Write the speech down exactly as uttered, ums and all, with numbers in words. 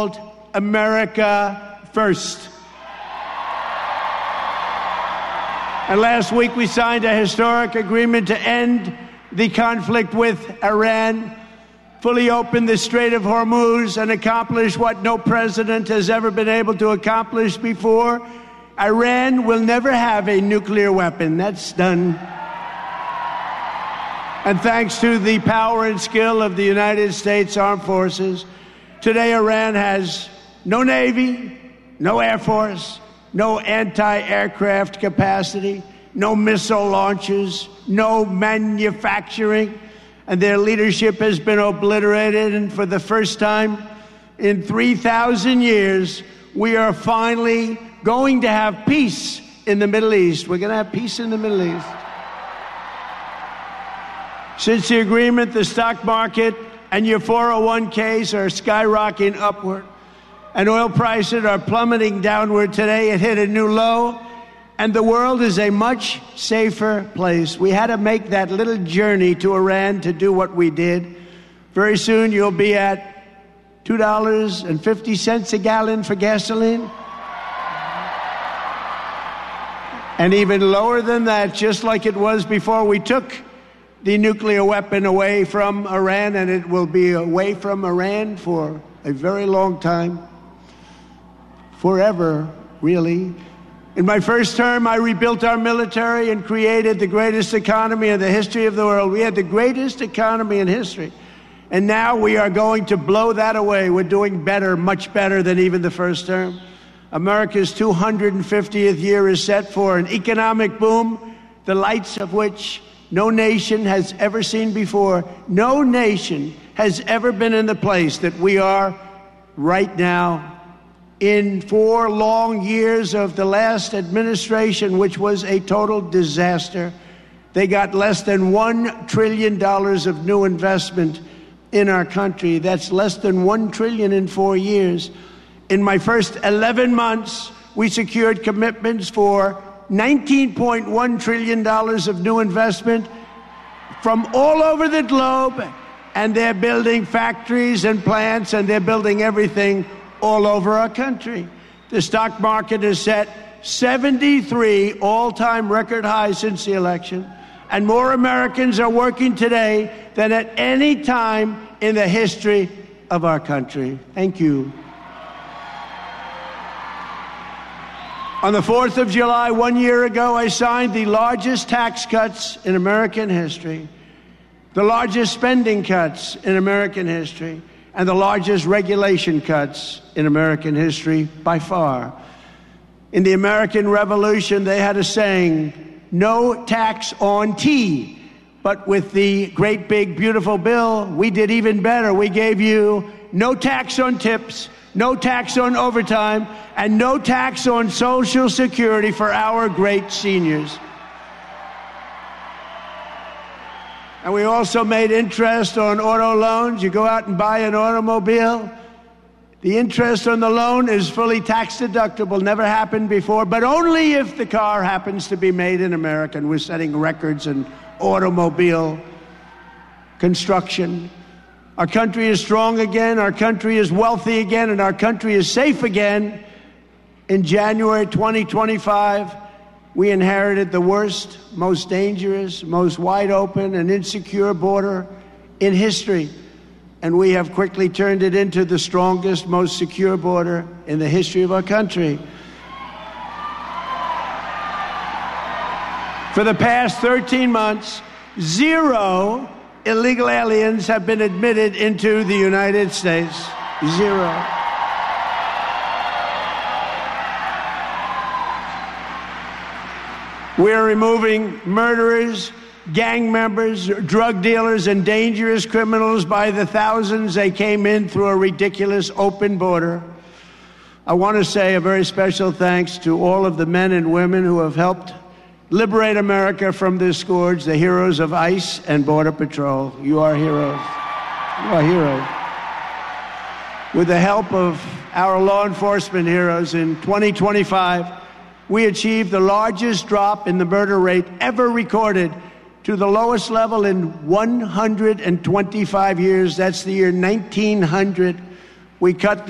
America First. And last week we signed a historic agreement to end the conflict with Iran, fully open the Strait of Hormuz, and accomplish what no president has ever been able to accomplish before. Iran will never have a nuclear weapon. That's done. And thanks to the power and skill of the United States Armed Forces, today Iran has no Navy, no Air Force, no anti-aircraft capacity, no missile launches, no manufacturing, and their leadership has been obliterated. And for the first time in three thousand years, we are finally going to have peace in the Middle East. We're going to have peace in the Middle East. Since the agreement, the stock market and your four oh one k's are skyrocketing upward, and oil prices are plummeting downward. Today, it hit a new low, and the world is a much safer place. We had to make that little journey to Iran to do what we did. Very soon, you'll be at two dollars and fifty cents a gallon for gasoline. And even lower than that, just like it was before we took the nuclear weapon away from Iran, and it will be away from Iran for a very long time. Forever, really. In my first term, I rebuilt our military and created the greatest economy in the history of the world. We had the greatest economy in history. And now we are going to blow that away. We're doing better, much better than even the first term. America's two hundred fiftieth year is set for an economic boom, the lights of which no nation has ever seen before. No nation has ever been in the place that we are right now. In four long years of the last administration, which was a total disaster, they got less than one trillion dollars of new investment in our country. That's less than one trillion dollars in four years. In my first eleven months, we secured commitments for nineteen point one trillion dollars of new investment from all over the globe, and they're building factories and plants, and they're building everything all over our country. The stock market has set seventy-three all-time record highs since the election, and more Americans are working today than at any time in the history of our country. Thank you. On the fourth of July, one year ago, I signed the largest tax cuts in American history, the largest spending cuts in American history, and the largest regulation cuts in American history by far. In the American Revolution, they had a saying, no tax on tea. But with the great big beautiful bill, we did even better. We gave you no tax on tips, no tax on overtime, and no tax on Social Security for our great seniors. And we also made interest on auto loans. You go out and buy an automobile, the interest on the loan is fully tax deductible. Never happened before, but only if the car happens to be made in America. And we're setting records in automobile construction. Our country is strong again, our country is wealthy again, and our country is safe again. In January twenty twenty-five, we inherited the worst, most dangerous, most wide open and insecure border in history. And we have quickly turned it into the strongest, most secure border in the history of our country. For the past thirteen months, zero illegal aliens have been admitted into the United States. Zero. We're removing murderers, gang members, drug dealers, and dangerous criminals by the thousands. They came in through a ridiculous open border. I want to say a very special thanks to all of the men and women who have helped liberate America from this scourge, the heroes of ICE and Border Patrol. You are heroes. You are heroes. With the help of our law enforcement heroes, in twenty twenty-five, we achieved the largest drop in the murder rate ever recorded to the lowest level in one hundred twenty-five years. That's the year nineteen hundred. We cut